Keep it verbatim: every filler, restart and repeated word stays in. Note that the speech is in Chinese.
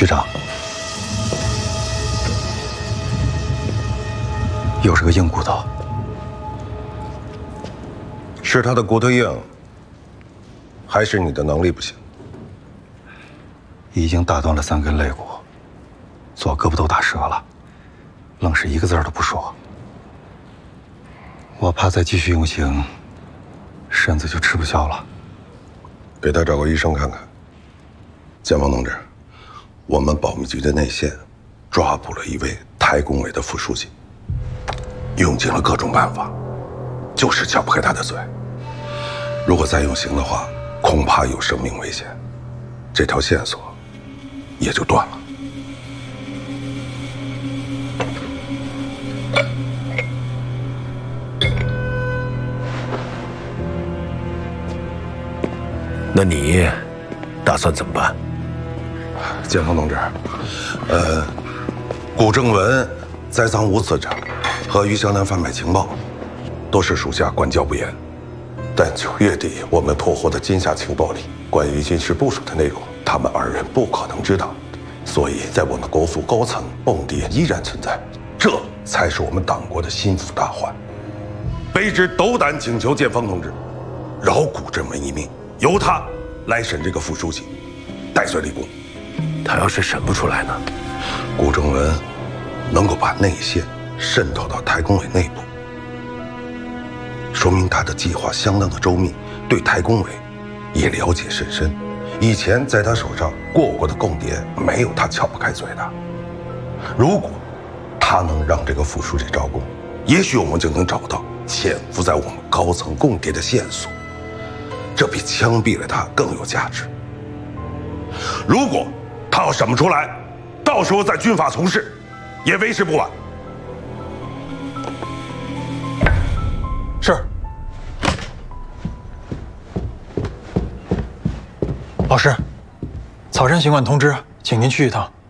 局长，又是个硬骨头。 是他的骨头硬，还是你的能力不行？ 已经打断了三根肋骨，左胳膊都打折了，愣是一个字儿都不说。我怕再继续用刑，身子就吃不消了。 给他找个医生看看。建峰同志，我们保密局的内线抓捕了一位台工委的副书记，用尽了各种办法，就是撬不开他的嘴。如果再用刑的话，恐怕有生命危险，这条线索也就断了。 那你打算怎么办？ 建峰同志，呃，古正文栽赃无次者和于湘南贩卖情报，都是属下管教不严。但九月底我们破获的金夏情报里关于军事部署的内容，他们二人不可能知道，所以在我们国府高层蹦迪依然存在，这才是我们党国的心腹大患。卑职斗胆请求建峰同志，饶古正文一命，由他来审这个副书记，戴罪立功。 他要是审不出来呢？ 古正文能够把内线渗透到台工委内部，说明他的计划相当的周密，对台工委也了解甚深。以前在他手上过过的共谍，没有他撬不开嘴的。如果他能让这个副书记招供，也许我们就能找到潜伏在我们高层共谍的线索，这比枪毙了他更有价值。如果他要审不出来，到时候在军法从事，也为时不晚。 是。老师，草山行馆通知，请您去一趟。